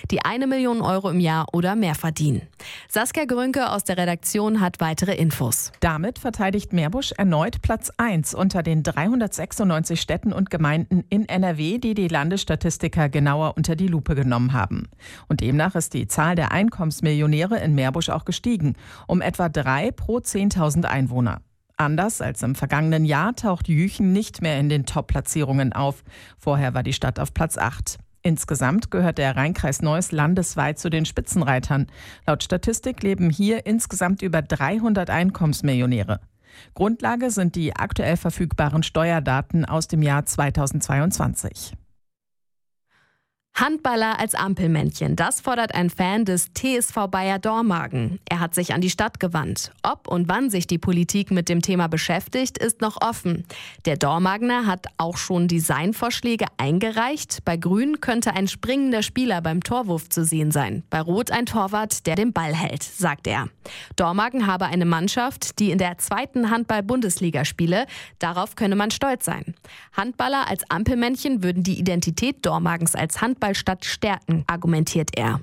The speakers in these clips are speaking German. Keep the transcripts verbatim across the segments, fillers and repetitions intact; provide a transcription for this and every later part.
die eine Million Euro im Jahr oder mehr verdienen. Saskia Grünke aus der Redaktion hat weitere Infos. Damit verteidigt Meerbusch erneut Platz eins unter den dreihundertsechsundneunzig Städten und Gemeinden in N R W, die die Landesstatistiker genauer unter die Lupe genommen haben. Und demnach ist die Zahl der Einkommensmillionäre in Meerbusch auch gestiegen, um etwa drei pro zehntausend Einwohner. Anders als im vergangenen Jahr taucht Jüchen nicht mehr in den Top-Platzierungen auf. Vorher war die Stadt auf Platz acht. Insgesamt gehört der Rheinkreis Neuss landesweit zu den Spitzenreitern. Laut Statistik leben hier insgesamt über dreihundert Einkommensmillionäre. Grundlage sind die aktuell verfügbaren Steuerdaten aus dem Jahr zweitausendzweiundzwanzig. Handballer als Ampelmännchen, das fordert ein Fan des T S V Bayer Dormagen. Er hat sich an die Stadt gewandt. Ob und wann sich die Politik mit dem Thema beschäftigt, ist noch offen. Der Dormagener hat auch schon Designvorschläge eingereicht. Bei Grün könnte ein springender Spieler beim Torwurf zu sehen sein. Bei Rot ein Torwart, der den Ball hält, sagt er. Dormagen habe eine Mannschaft, die in der zweiten Handball-Bundesliga spiele. Darauf könne man stolz sein. Handballer als Ampelmännchen würden die Identität Dormagens als Handballstadt stärken, argumentiert er.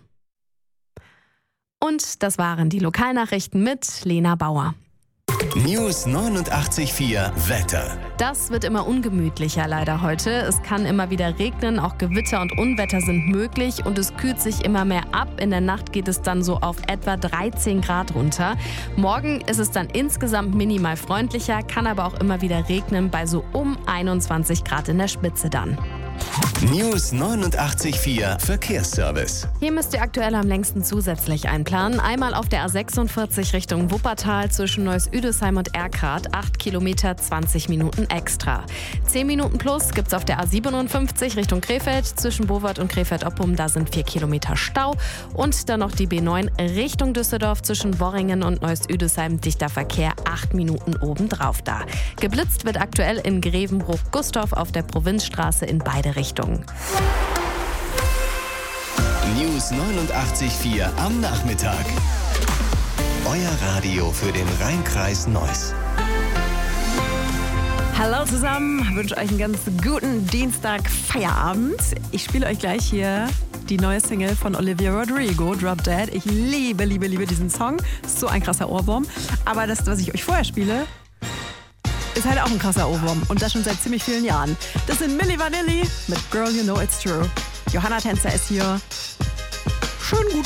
Und das waren die Lokalnachrichten mit Lena Bauer. News neunundachtzig Komma vier Wetter. Das wird immer ungemütlicher leider heute. Es kann immer wieder regnen, auch Gewitter und Unwetter sind möglich und es kühlt sich immer mehr ab. In der Nacht geht es dann so auf etwa dreizehn Grad runter. Morgen ist es dann insgesamt minimal freundlicher, kann aber auch immer wieder regnen bei so um einundzwanzig Grad in der Spitze dann. News neunundachtzig Komma vier Verkehrsservice. Hier müsst ihr aktuell am längsten zusätzlich einplanen. Einmal auf der A sechsundvierzig Richtung Wuppertal zwischen Neuss-Üdesheim und Erkrath. acht Kilometer, zwanzig Minuten extra. zehn Minuten plus gibt's auf der A siebenundfünfzig Richtung Krefeld zwischen Bowart und Krefeld-Oppum. Da sind vier Kilometer Stau. Und dann noch die B neun Richtung Düsseldorf zwischen Worringen und Neuss-Üdesheim. Dichter Verkehr, acht Minuten obendrauf da. Geblitzt wird aktuell in Grevenbruch-Gustorf auf der Provinzstraße in beide Richtungen. News neunundachtzig Komma vier am Nachmittag. Euer Radio für den Rheinkreis Neuss. Hallo zusammen, ich wünsche euch einen ganz guten Dienstag-Feierabend. Ich spiele euch gleich hier die neue Single von Olivia Rodrigo, Drop Dead. Ich liebe, liebe, liebe diesen Song. Ist so ein krasser Ohrwurm. Aber das, was ich euch vorher spiele, ist halt auch ein krasser Ohrwurm. Und das schon seit ziemlich vielen Jahren. Das sind Milli Vanilli mit Girl You Know It's True. Johanna Tänzer ist hier. Schönen guten